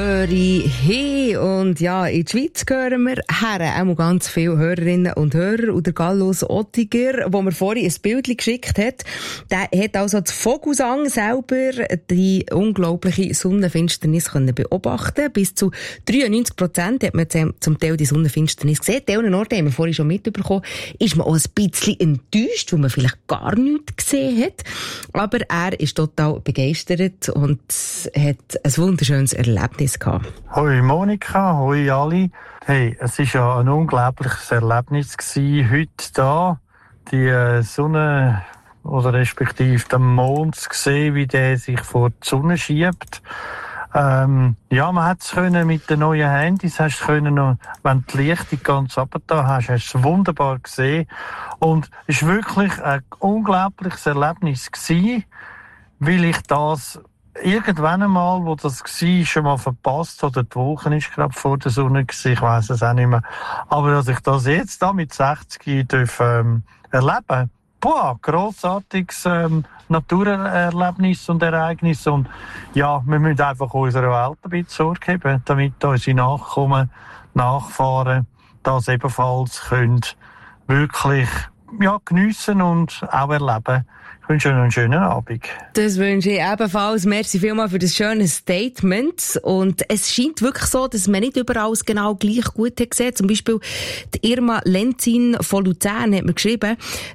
höre ich hin. Und ja, in der Schweiz hören wir her. Auch ganz viele Hörerinnen und Hörer. Und der Gallus Ottiger, der mir vorhin ein Bild geschickt hat, der hat also das Vogelsang selber die unglaubliche Sonnenfinsternis können beobachten. Bis zu 93% hat man zum Teil die Sonnenfinsternis gesehen. An Orten haben wir vorhin schon mitbekommen, ist man auch ein bisschen enttäuscht, weil man vielleicht gar nichts gesehen hat. Aber er ist total begeistert und hat ein wunderschönes Erlebnis gehabt. Hoi Monika, hoi alle. Hey, es war ja ein unglaubliches Erlebnis gewesen, heute da die Sonne oder respektive den Mond zu sehen, wie der sich vor die Sonne schiebt. Ja, man hat es mit den neuen Handys, hast können noch, wenn du die Lichtung ganz runter hast du es wunderbar gesehen. Und es war wirklich ein unglaubliches Erlebnis gewesen, weil ich das irgendwann einmal, wo das war, schon mal verpasst, oder die Woche ist gerade vor der Sonne gewesen, ich weiss es auch nicht mehr. Aber dass ich das jetzt da mit 60 erleben, grossartiges Naturerlebnis und Ereignis. Und ja, wir müssen einfach unserer Welt ein bisschen Sorge geben, damit unsere Nachkommen, Nachfahren das ebenfalls können wirklich geniessen und auch erleben. Ich wünsche Ihnen einen schönen Abend. Das wünsche ich ebenfalls. Merci vielmals für das schöne Statement. Und es scheint wirklich so, dass man nicht überall genau gleich gut hat gesehen. Zum Beispiel die Irma Lenzin von Luzern hat mir geschrieben,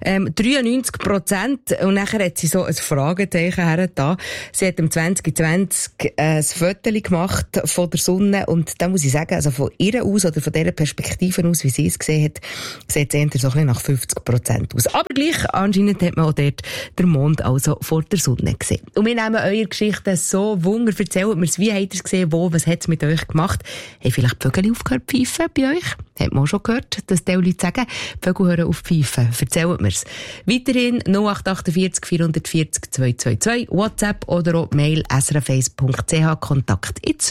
93%. Und nachher hat sie so ein Fragezeichen hergetan. Sie hat im 2020 ein Foto gemacht von der Sonne. Und da muss ich sagen, also von ihr aus oder von dieser Perspektive aus, wie sie es gesehen hat, sieht es eher so ein bisschen nach 50% aus. Aber gleich, anscheinend hat man auch dort den Mond also vor der Sonne gesehen. Und wir nehmen eure Geschichten so Wunder. Erzählt mir's, wie habt ihr es gesehen, was hat es mit euch gemacht? Haben vielleicht die Vögel aufgehört zu pfeifen bei euch? Hat man auch schon gehört, dass die Leute sagen, die Vögel hören auf zu pfeifen. Erzählt mir's. Weiterhin 0848 440 222, WhatsApp oder auch Mail srf1.ch, Kontakt ins